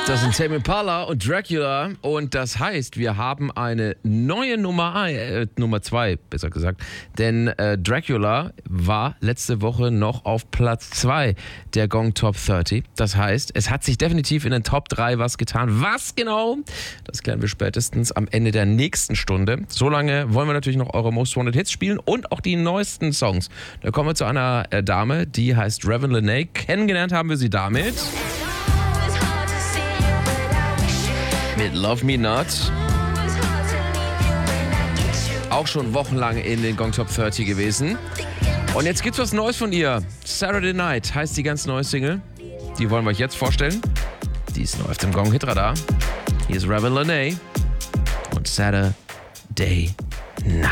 Das sind Tame Impala und Dracula und das heißt, wir haben eine neue Nummer 2, besser gesagt, denn Dracula war letzte Woche noch auf Platz 2 der Gong Top 30. Das heißt, es hat sich definitiv in den Top 3 was getan. Was genau? Das klären wir spätestens am Ende der nächsten Stunde. Solange wollen wir natürlich noch eure Most Wanted Hits spielen und auch die neuesten Songs. Da kommen wir zu einer Dame, die heißt Raven Lenae. Kennengelernt haben wir sie damit mit Love Me Not. Auch schon wochenlang in den Gong Top 30 gewesen. Und jetzt gibt's was Neues von ihr. Saturday Night heißt die ganz neue Single. Die wollen wir euch jetzt vorstellen. Die ist neu auf dem Gong Hitradar. Hier ist Raven Lenae und Saturday Night.